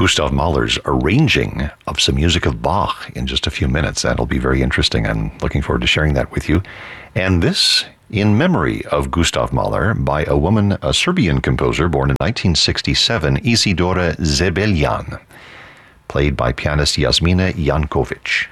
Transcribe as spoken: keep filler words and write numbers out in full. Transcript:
Gustav Mahler's arranging of some music of Bach in just a few minutes. That'll be very interesting. I'm looking forward to sharing that with you. And this in memory of Gustav Mahler by a woman, a Serbian composer born in nineteen sixty-seven, Isidora Zebeljan, played by pianist Jasmina Jankovic.